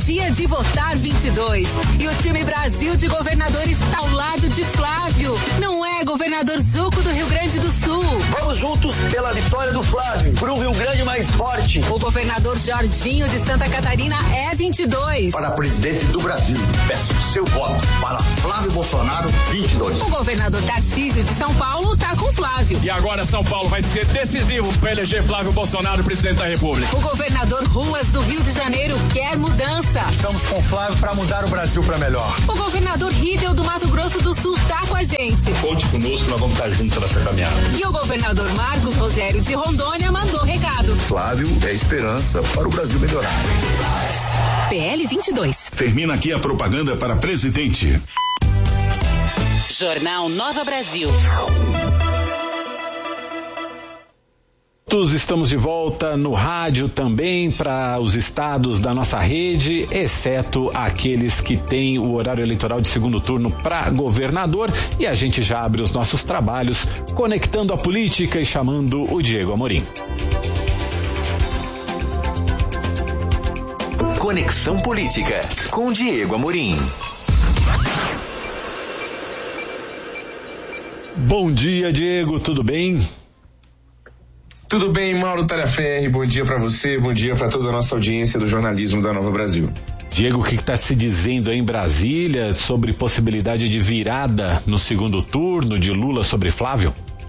dia de votar 22. E o time Brasil de governadores está ao lado de Flávio. Não é, governador Zuco do Rio Grande do Sul? Vamos juntos pela vitória do Flávio, pro Rio Grande mais forte. O governador Jorginho de Santa Catarina é 22. Para presidente do Brasil, peço seu voto para Flávio Bolsonaro 22. O governador Tarcísio de São Paulo tá com Flávio. E agora São Paulo vai ser decisivo para eleger Flávio Bolsonaro presidente da República. O governador Ruas do Rio de Janeiro quer mudança. Estamos com Flávio para mudar o Brasil para melhor. O governador Riedel do Mato Grosso do Sul tá com a gente. Conte conosco, nós vamos estar juntos nessa caminhada. E o governador Marcos Rogério de Rondônia mandou recado. Flávio é esperança para o Brasil melhorar. PL 22. Termina aqui a propaganda para presidente. Jornal Nova Brasil. Estamos de volta no rádio também para os estados da nossa rede, exceto aqueles que têm o horário eleitoral de segundo turno para governador, e a gente já abre os nossos trabalhos conectando a política e chamando o Diego Amorim. Conexão Política com Diego Amorim. Bom dia, Diego, tudo bem? Tudo bem, Mauro Talhaferri, bom dia para você, bom dia para toda a nossa audiência do jornalismo da Nova Brasil. Diego, o que está se dizendo aí em Brasília sobre possibilidade de virada no segundo turno de Lula sobre Flávio?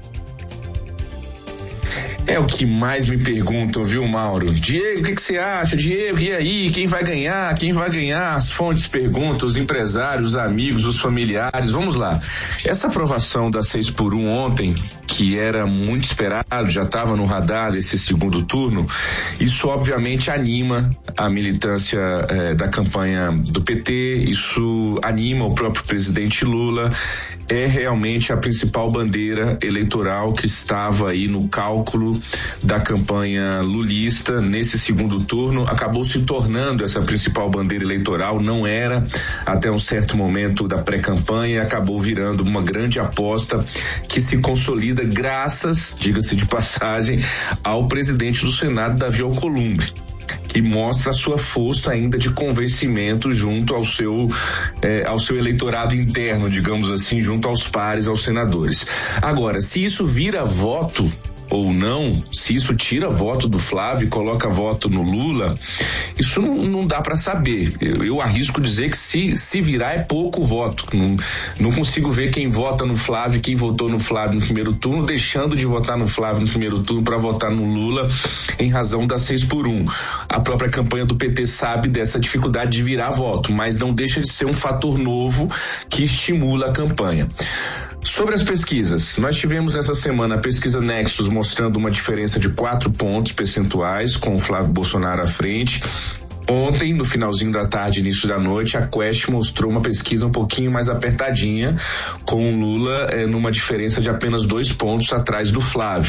É o que mais me perguntam, viu, Mauro? Diego, o que você acha? Diego, e aí? Quem vai ganhar? Quem vai ganhar? As fontes perguntam, os empresários, os amigos, os familiares. Vamos lá. Essa aprovação da 6x1 ontem, que era muito esperado, já estava no radar desse segundo turno, isso obviamente anima a militância da campanha do PT, isso anima o próprio presidente Lula, é realmente a principal bandeira eleitoral que estava aí no cálculo da campanha lulista nesse segundo turno, acabou se tornando essa principal bandeira eleitoral, não era até um certo momento da pré-campanha, acabou virando uma grande aposta que se consolida graças, diga-se de passagem, ao presidente do Senado, Davi Alcolumbre, que mostra a sua força ainda de convencimento junto ao seu eleitorado interno, digamos assim, junto aos pares, aos senadores. Agora, se isso vira voto ou não, se isso tira voto do Flávio e coloca voto no Lula, isso não dá para saber. Eu arrisco dizer que se virar é pouco voto. Não consigo ver quem vota no Flávio, quem votou no Flávio no primeiro turno, deixando de votar no Flávio no primeiro turno para votar no Lula em razão da 6x1. A própria campanha do PT sabe dessa dificuldade de virar voto, mas não deixa de ser um fator novo que estimula a campanha. Sobre as pesquisas, nós tivemos essa semana a pesquisa Nexus mostrando uma diferença de 4 pontos percentuais com o Flávio Bolsonaro à frente. Ontem, no finalzinho da tarde, início da noite, a Quest mostrou uma pesquisa um pouquinho mais apertadinha, com o Lula numa diferença de apenas 2 pontos atrás do Flávio.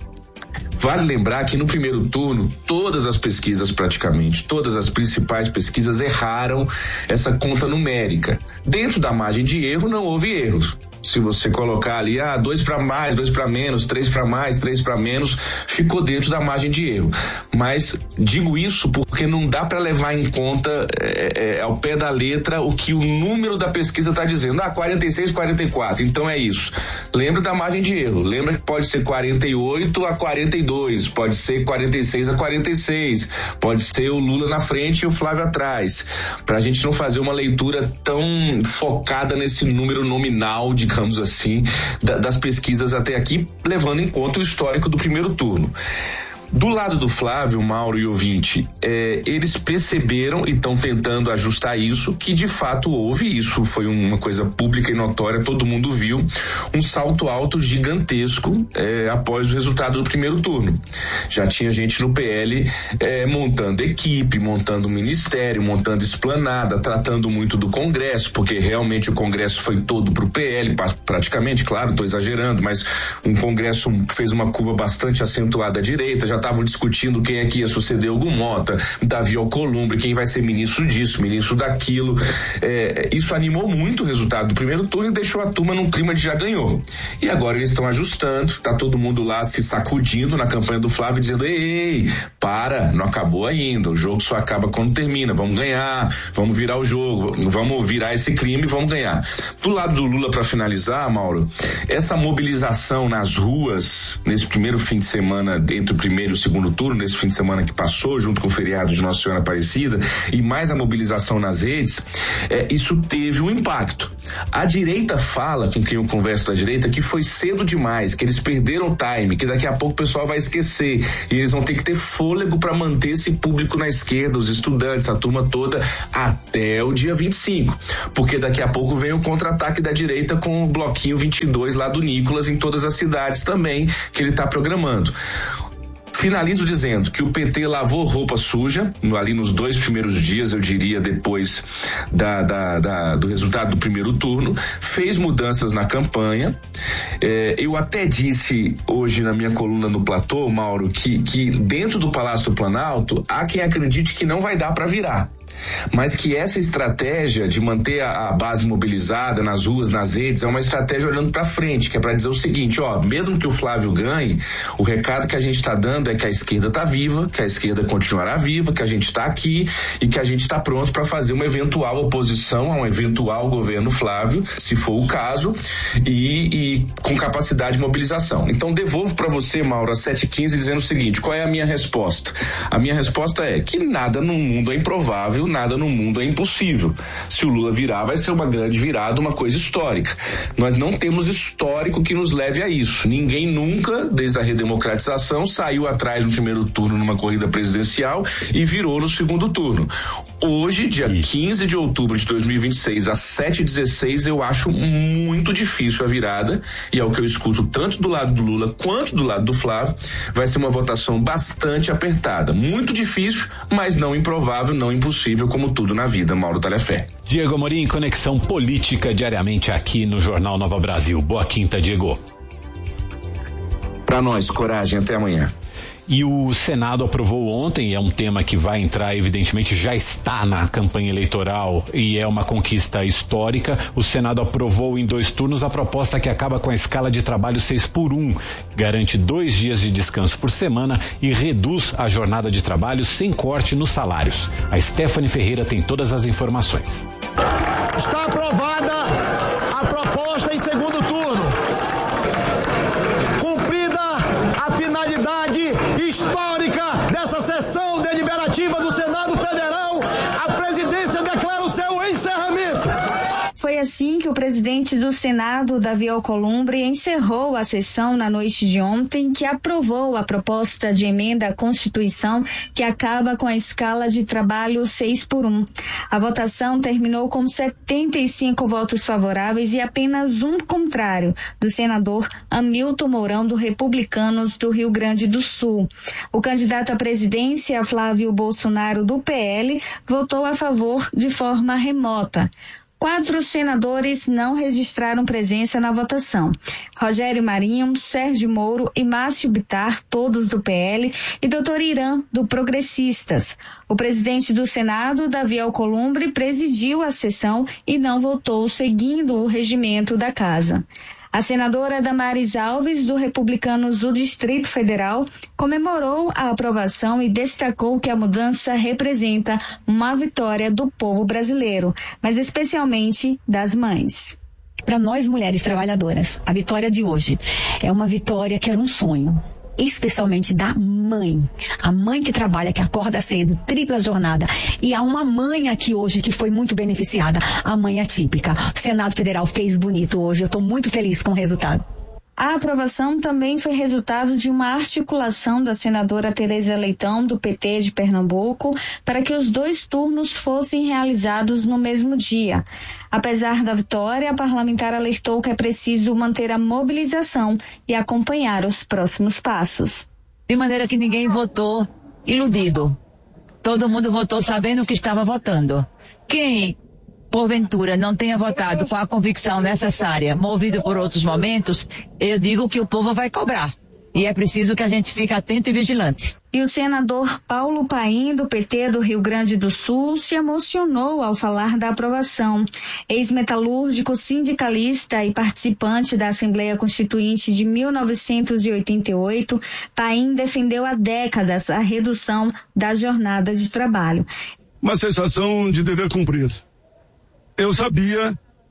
Vale lembrar que no primeiro turno, todas as pesquisas praticamente, todas as principais pesquisas erraram essa conta numérica. Dentro da margem de erro não houve erros. Se você colocar ali, 2 para mais, 2 para menos, 3 para mais, 3 para menos, ficou dentro da margem de erro. Mas digo isso porque não dá para levar em conta ao pé da letra o que o número da pesquisa está dizendo. 46, 44, então é isso. Lembra da margem de erro, lembra que pode ser 48 a 42, pode ser 46 a 46, pode ser o Lula na frente e o Flávio atrás, pra gente não fazer uma leitura tão focada nesse número nominal, digamos assim, das pesquisas até aqui, levando em conta o histórico do primeiro turno. Do lado do Flávio, Mauro e ouvinte, eles perceberam e estão tentando ajustar isso, que de fato houve, isso foi uma coisa pública e notória, todo mundo viu, um salto alto gigantesco após o resultado do primeiro turno. Já tinha gente no PL montando equipe, montando ministério, montando esplanada, tratando muito do Congresso, porque realmente o Congresso foi todo pro PL, praticamente, claro, estou exagerando, mas um Congresso que fez uma curva bastante acentuada à direita, já estavam discutindo quem é que ia suceder Hugo Mota, Davi Alcolumbre, quem vai ser ministro disso, ministro daquilo. Isso animou muito o resultado do primeiro turno e deixou a turma num clima de já ganhou. E agora eles estão ajustando, tá todo mundo lá se sacudindo na campanha do Flávio, dizendo: ei, para, não acabou ainda, o jogo só acaba quando termina, vamos ganhar, vamos virar o jogo, vamos virar esse crime e vamos ganhar. Do lado do Lula, para finalizar, Mauro, essa mobilização nas ruas, nesse primeiro fim de semana, entre o primeiro e o segundo turno, nesse fim de semana que passou, junto com o feriado de Nossa Senhora Aparecida, e mais a mobilização nas redes, isso teve um impacto. A direita fala, com quem eu converso da direita, que foi cedo demais, que eles perderam o time, que daqui a pouco o pessoal vai esquecer, e eles vão ter que ter fôlego para manter esse público na esquerda, os estudantes, a turma toda, até o dia 25, porque daqui a pouco vem o contra-ataque da direita com o bloquinho 22 lá do Nicolas em todas as cidades também, que ele está programando. Finalizo dizendo que o PT lavou roupa suja, ali nos 2 primeiros dias, eu diria, depois do resultado do primeiro turno, fez mudanças na campanha. Eu até disse hoje na minha coluna no Platô, Mauro, que dentro do Palácio do Planalto há quem acredite que não vai dar para virar, mas que essa estratégia de manter a base mobilizada nas ruas, nas redes, é uma estratégia olhando para frente, que é para dizer o seguinte: mesmo que o Flávio ganhe, o recado que a gente está dando é que a esquerda está viva, que a esquerda continuará viva, que a gente está aqui e que a gente está pronto para fazer uma eventual oposição a um eventual governo Flávio, se for o caso, e com capacidade de mobilização. Então devolvo para você, Mauro, às 7h15, dizendo o seguinte: qual é a minha resposta? A minha resposta é que nada no mundo é improvável, nada no mundo é impossível. Se o Lula virar, vai ser uma grande virada, uma coisa histórica. Nós não temos histórico que nos leve a isso. Ninguém nunca, desde a redemocratização, saiu atrás no primeiro turno numa corrida presidencial e virou no segundo turno. Hoje, dia 15 de outubro de 2026, às 7h16, eu acho muito difícil a virada, e é o que eu escuto tanto do lado do Lula quanto do lado do Flávio. Vai ser uma votação bastante apertada. Muito difícil, mas não improvável, não impossível, como tudo na vida, Mauro Talefé. Diego Amorim, conexão política diariamente aqui no Jornal Nova Brasil. Boa quinta, Diego. Pra nós, coragem, até amanhã. E o Senado aprovou ontem, é um tema que vai entrar, evidentemente, já está na campanha eleitoral e é uma conquista histórica. O Senado aprovou em 2 turnos a proposta que acaba com a escala de trabalho 6x1, garante 2 dias de descanso por semana e reduz a jornada de trabalho sem corte nos salários. A Stephanie Ferreira tem todas as informações. Está aprovada a proposta em segundo turno. Cumprida a finalidade histórica dessa sessão deliberativa do Senado Federal, a presidência declara o seu encerramento. Foi assim que o presidente do Senado, Davi Alcolumbre, encerrou a sessão na noite de ontem, que aprovou a proposta de emenda à Constituição que acaba com a escala de trabalho 6x1. A votação terminou com 75 votos favoráveis e apenas um contrário, do senador Hamilton Mourão, do Republicanos do Rio Grande do Sul. O candidato à presidência, Flávio Bolsonaro, do PL, votou a favor de forma remota. 4 senadores não registraram presença na votação: Rogério Marinho, Sérgio Moro e Márcio Bittar, todos do PL, e Dr. Irã, do Progressistas. O presidente do Senado, Davi Alcolumbre, presidiu a sessão e não votou, seguindo o regimento da casa. A senadora Damares Alves, do Republicanos do Distrito Federal, comemorou a aprovação e destacou que a mudança representa uma vitória do povo brasileiro, mas especialmente das mães. Para nós, mulheres trabalhadoras, a vitória de hoje é uma vitória que era um sonho, especialmente da mãe. A mãe que trabalha, que acorda cedo, tripla jornada. E há uma mãe aqui hoje que foi muito beneficiada, a mãe atípica. O Senado Federal fez bonito hoje, eu estou muito feliz com o resultado. A aprovação também foi resultado de uma articulação da senadora Tereza Leitão, do PT de Pernambuco, para que os 2 turnos fossem realizados no mesmo dia. Apesar da vitória, a parlamentar alertou que é preciso manter a mobilização e acompanhar os próximos passos. De maneira que ninguém votou iludido. Todo mundo votou sabendo o que estava votando. Quem porventura não tenha votado com a convicção necessária, movido por outros momentos, eu digo que o povo vai cobrar. E é preciso que a gente fique atento e vigilante. E o senador Paulo Paim, do PT do Rio Grande do Sul, se emocionou ao falar da aprovação. Ex-metalúrgico, sindicalista e participante da Assembleia Constituinte de 1988, Paim defendeu há décadas a redução da jornada de trabalho. Uma sensação de dever cumprido. Eu sabia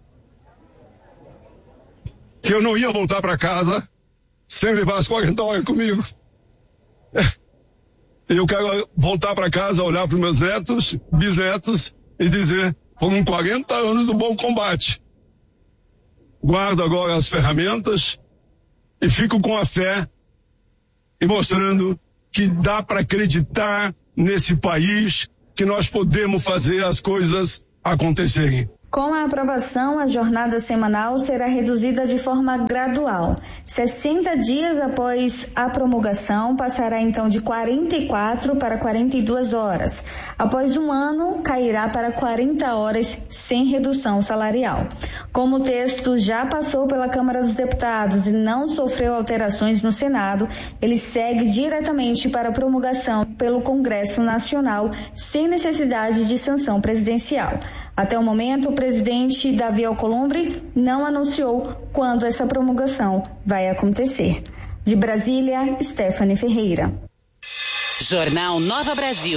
que eu não ia voltar para casa sem levar as 40 horas comigo. Eu quero voltar para casa, olhar para os meus netos, bisnetos e dizer: foram 40 anos do bom combate. Guardo agora as ferramentas e fico com a fé e mostrando que dá para acreditar nesse país, que nós podemos fazer as coisas acontecerem. Com a aprovação, a jornada semanal será reduzida de forma gradual. 60 dias após a promulgação, passará então de 44 para 42 horas. Após um ano, cairá para 40 horas sem redução salarial. Como o texto já passou pela Câmara dos Deputados e não sofreu alterações no Senado, ele segue diretamente para a promulgação pelo Congresso Nacional, sem necessidade de sanção presidencial. Até o momento, o presidente Davi Alcolumbre não anunciou quando essa promulgação vai acontecer. De Brasília, Stephanie Ferreira. Jornal Nova Brasil.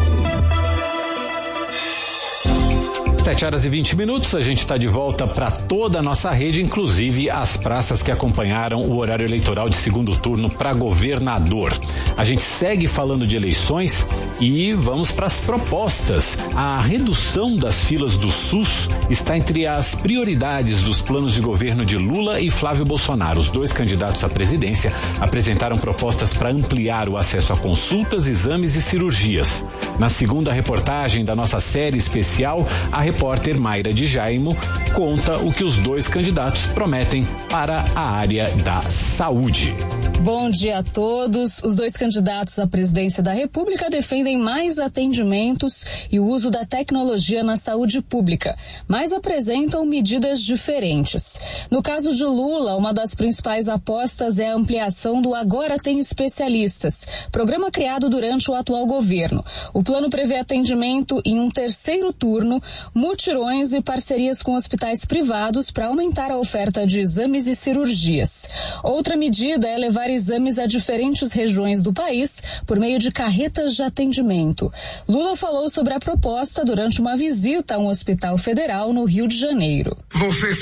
7h20, a gente está de volta para toda a nossa rede, inclusive as praças que acompanharam o horário eleitoral de segundo turno para governador. A gente segue falando de eleições e vamos para as propostas. A redução das filas do SUS está entre as prioridades dos planos de governo de Lula e Flávio Bolsonaro. Os dois candidatos à presidência apresentaram propostas para ampliar o acesso a consultas, exames e cirurgias. Na segunda reportagem da nossa série especial, a repórter Mayra de Jaimo conta o que os dois candidatos prometem para a área da saúde. Bom dia a todos. Os dois candidatos à presidência da República defendem mais atendimentos e o uso da tecnologia na saúde pública, mas apresentam medidas diferentes. No caso de Lula, uma das principais apostas é a ampliação do Agora Tem Especialistas, programa criado durante o atual governo. O plano prevê atendimento em um terceiro turno, mutirões e parcerias com hospitais privados para aumentar a oferta de exames e cirurgias. Outra medida é levar exames a diferentes regiões do país por meio de carretas de atendimento. Lula falou sobre a proposta durante uma visita a um hospital federal no Rio de Janeiro. Vão ser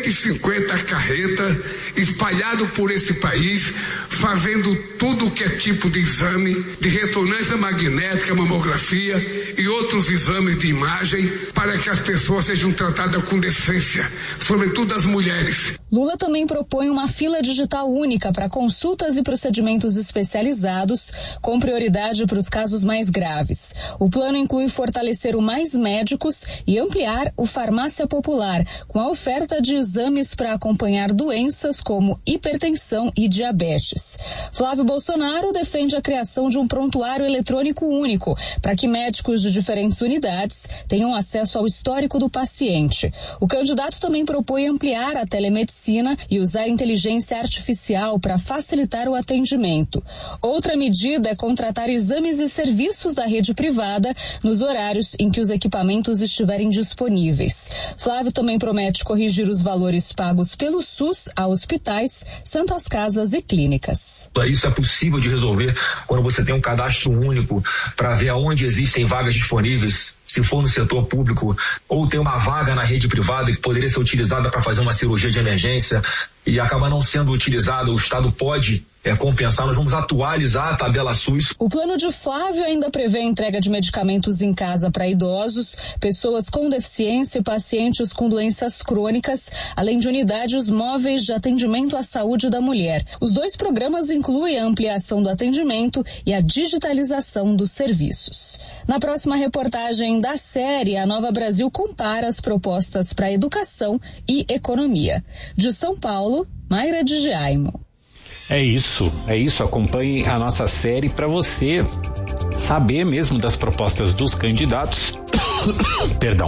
150 carretas espalhadas por esse país, fazendo tudo que é tipo de exame, de ressonância magnética, mamografia e outros exames de imagem, para que as pessoas sejam tratadas com decência, sobretudo as mulheres. Lula também propõe uma fila digital única para consultas e procedimentos especializados, com prioridade para os casos mais graves. O plano inclui fortalecer o Mais Médicos e ampliar o Farmácia Popular, com a oferta de exames para acompanhar doenças como hipertensão e diabetes. Flávio Bolsonaro defende a criação de um prontuário eletrônico único, para que médicos de diferentes unidades tenham acesso ao histórico do paciente. O candidato também propõe ampliar a telemedicina e usar inteligência artificial para facilitar o atendimento. Outra medida é contratar exames e serviços da rede privada nos horários em que os equipamentos estiverem disponíveis. Flávio também promete corrigir os valores pagos pelo SUS a hospitais, santas casas e clínicas. Isso é possível de resolver quando você tem um cadastro único para ver aonde existem vagas disponíveis, se for no setor público, ou tem uma vaga na rede privada que poderia ser utilizada para fazer uma cirurgia de emergência e acaba não sendo utilizada, o Estado pode compensar. Nós vamos atualizar a tabela SUS. O plano de Flávio ainda prevê a entrega de medicamentos em casa para idosos, pessoas com deficiência e pacientes com doenças crônicas, além de unidades móveis de atendimento à saúde da mulher. Os dois programas incluem a ampliação do atendimento e a digitalização dos serviços. Na próxima reportagem da série, a Nova Brasil compara as propostas para educação e economia. De São Paulo, Mayra de Jaimo. É isso. Acompanhe a nossa série para você saber mesmo das propostas dos candidatos, perdão,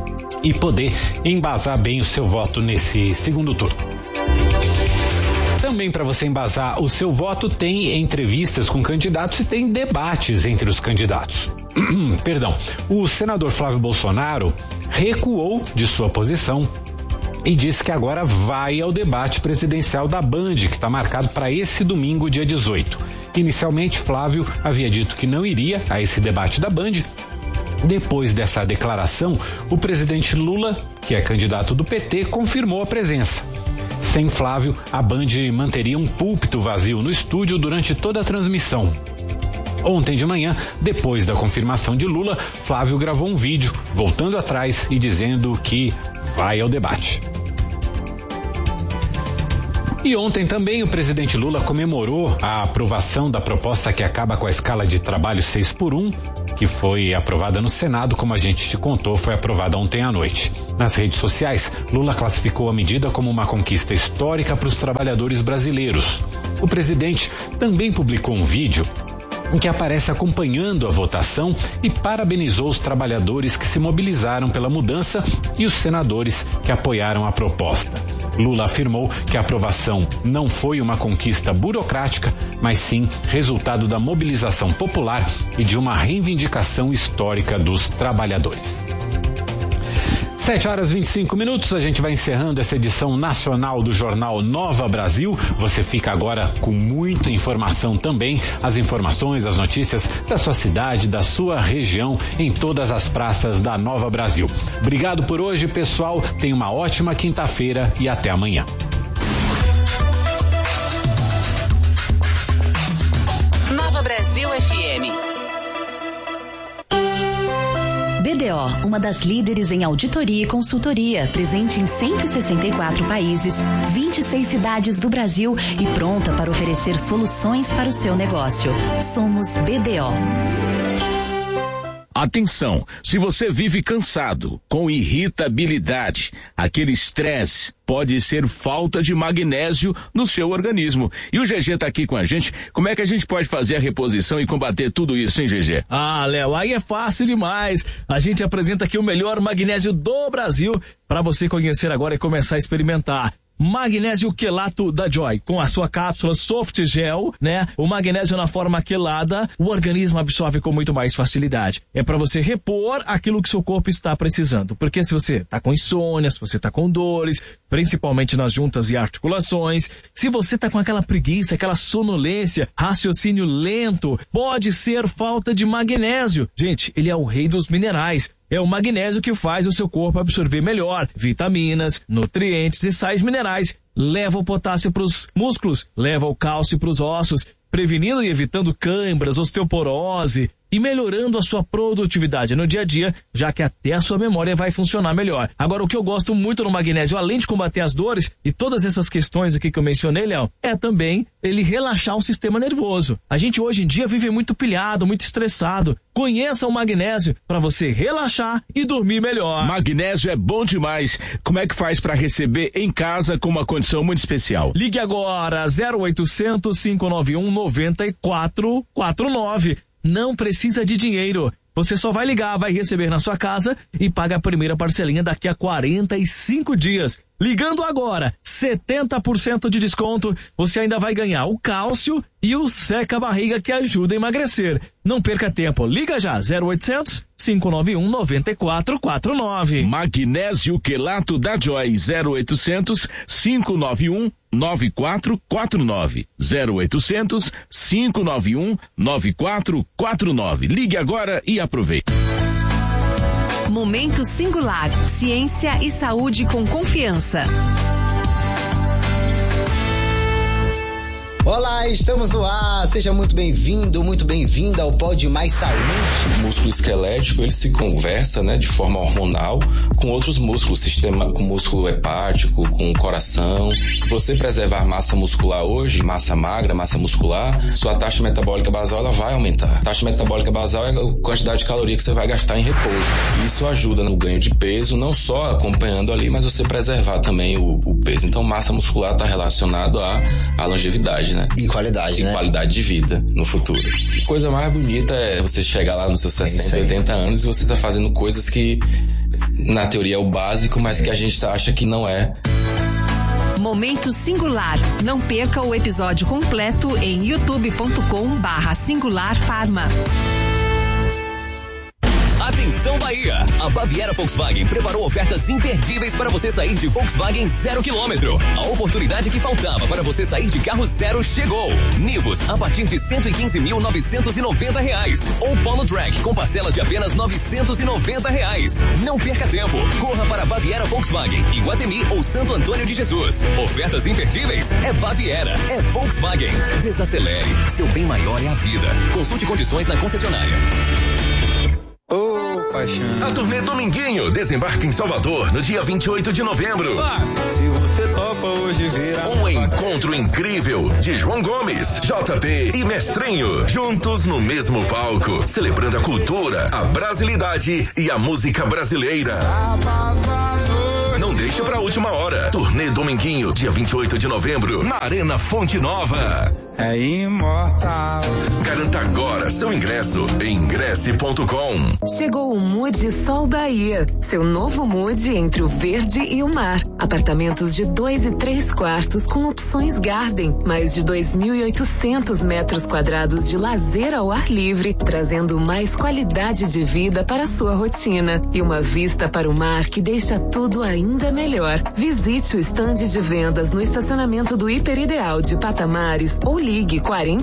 e poder embasar bem o seu voto nesse segundo turno. também, para você embasar o seu voto, tem entrevistas com candidatos e tem debates entre os candidatos. Perdão. O senador Flávio Bolsonaro recuou de sua posição e disse que agora vai ao debate presidencial da Band, que está marcado para esse domingo, dia 18. Inicialmente, Flávio havia dito que não iria a esse debate da Band. Depois dessa declaração, o presidente Lula, que é candidato do PT, confirmou a presença. Sem Flávio, a Band manteria um púlpito vazio no estúdio durante toda a transmissão. Ontem de manhã, depois da confirmação de Lula, Flávio gravou um vídeo voltando atrás e dizendo que vai ao debate. E ontem também o presidente Lula comemorou a aprovação da proposta que acaba com a escala de trabalho 6x1, que foi aprovada no Senado, como a gente te contou, foi aprovada ontem à noite. Nas redes sociais, Lula classificou a medida como uma conquista histórica para os trabalhadores brasileiros. O presidente também publicou um vídeo em que aparece acompanhando a votação e parabenizou os trabalhadores que se mobilizaram pela mudança e os senadores que apoiaram a proposta. Lula afirmou que a aprovação não foi uma conquista burocrática, mas sim resultado da mobilização popular e de uma reivindicação histórica dos trabalhadores. 7h25, a gente vai encerrando essa edição nacional do jornal Nova Brasil. Você fica agora com muita informação também, as informações, as notícias da sua cidade, da sua região, em todas as praças da Nova Brasil. Obrigado por hoje, pessoal. Tenha uma ótima quinta-feira e até amanhã. Nova Brasil FM. BDO, uma das líderes em auditoria e consultoria, presente em 164 países, 26 cidades do Brasil e pronta para oferecer soluções para o seu negócio. Somos BDO. Atenção, se você vive cansado, com irritabilidade, aquele estresse, pode ser falta de magnésio no seu organismo. E o GG tá aqui com a gente. Como é que a gente pode fazer a reposição e combater tudo isso, hein, GG? Ah, Léo, aí é fácil demais. A gente apresenta aqui o melhor magnésio do Brasil para você conhecer agora e começar a experimentar. Magnésio quelato da Joy, com a sua cápsula Soft Gel, né? O magnésio na forma quelada, o organismo absorve com muito mais facilidade. É para você repor aquilo que seu corpo está precisando. Porque se você tá com insônia, se você tá com dores, principalmente nas juntas e articulações, se você tá com aquela preguiça, aquela sonolência, raciocínio lento, pode ser falta de magnésio. Gente, ele é o rei dos minerais. É o magnésio que faz o seu corpo absorver melhor vitaminas, nutrientes e sais minerais. Leva o potássio para os músculos, leva o cálcio para os ossos, prevenindo e evitando câimbras, osteoporose e melhorando a sua produtividade no dia a dia, já que até a sua memória vai funcionar melhor. Agora, o que eu gosto muito no magnésio, além de combater as dores e todas essas questões aqui que eu mencionei, Léo, é também ele relaxar o sistema nervoso. A gente hoje em dia vive muito pilhado, muito estressado. Conheça o magnésio para você relaxar e dormir melhor. Magnésio é bom demais. Como é que faz para receber em casa com uma condição muito especial? Ligue agora 0800 591 9449. Não precisa de dinheiro. Você só vai ligar, vai receber na sua casa e paga a primeira parcelinha daqui a 45 dias. Ligando agora, 70% de desconto, você ainda vai ganhar o cálcio e o seca-barriga que ajuda a emagrecer. Não perca tempo, liga já, 0800 591 9449. Magnésio quelato da Joy, 0800 591 9449. 0800 591 9449. Ligue agora e aproveite. Momento Singular. Ciência e saúde com confiança. Olá, estamos no ar. Seja muito bem-vindo, muito bem-vinda ao Pode Mais Saúde. O músculo esquelético, ele se conversa, né, de forma hormonal com outros músculos, com músculo hepático, com o coração. Se você preservar massa muscular hoje, massa magra, massa muscular, sua taxa metabólica basal ela vai aumentar. A taxa metabólica basal é a quantidade de caloria que você vai gastar em repouso. Isso ajuda no ganho de peso, não só acompanhando ali, mas você preservar também o peso. Então, massa muscular está relacionado à longevidade, né? E qualidade, né? E qualidade de vida no futuro. A coisa mais bonita é você chegar lá nos seus 60, 80 anos e você tá fazendo coisas que, na teoria, é o básico, mas que a gente acha que não é. Momento Singular. Não perca o episódio completo em youtube.com/singularfarma. Atenção Bahia! A Baviera Volkswagen preparou ofertas imperdíveis para você sair de Volkswagen 0 km. A oportunidade que faltava para você sair de carro zero chegou. Nivus a partir de R$115.990 ou Polo Track com parcelas de apenas R$990. Não perca tempo. Corra para a Baviera Volkswagen, Iguatemi ou Santo Antônio de Jesus. Ofertas imperdíveis é Baviera, é Volkswagen. Desacelere. Seu bem maior é a vida. Consulte condições na concessionária. A turnê Dominguinho desembarca em Salvador no dia 28 de novembro. Se você topa hoje vira um encontro incrível de João Gomes, JP e Mestrinho, juntos no mesmo palco, celebrando a cultura, a brasilidade e a música brasileira. Não deixa pra última hora. Turnê Dominguinho, dia 28 de novembro, na Arena Fonte Nova. É imortal. Garanta agora seu ingresso em ingresse.com. Chegou o Mood Sol Bahia, seu novo Mood entre o verde e o mar. Apartamentos de 2 e 3 quartos com opções Garden, mais de 2.800 metros quadrados de lazer ao ar livre, trazendo mais qualidade de vida para a sua rotina e uma vista para o mar que deixa tudo ainda melhor. Visite o estande de vendas no estacionamento do Hiper Ideal de Patamares ou ligue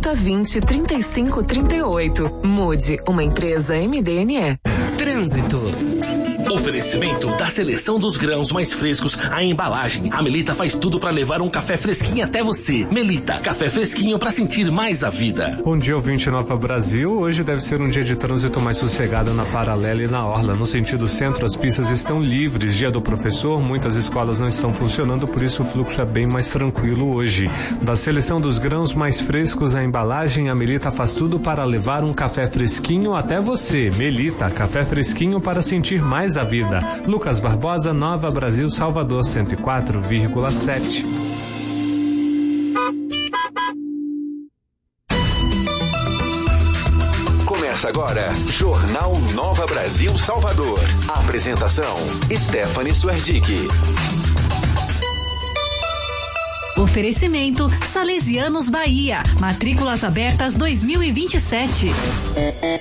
4020-3538. Mude, uma empresa MDNE. Trânsito. Oferecimento da seleção dos grãos mais frescos, a embalagem. A Melita faz tudo para levar um café fresquinho até você. Melita, café fresquinho para sentir mais a vida. Bom dia, ouvinte Nova Brasil. Hoje deve ser um dia de trânsito mais sossegado na Paralela e na Orla. No sentido centro, as pistas estão livres. Dia do professor, muitas escolas não estão funcionando, por isso o fluxo é bem mais tranquilo hoje. Da seleção dos grãos mais frescos, a embalagem, a Melita faz tudo para levar um café fresquinho até você. Melita, café fresquinho para sentir mais a vida. Lucas Barbosa, Nova Brasil, Salvador, 104,7. Começa agora, Jornal Nova Brasil, Salvador. Apresentação, Stephanie Suerdick. Oferecimento Salesianos Bahia. Matrículas abertas 2027.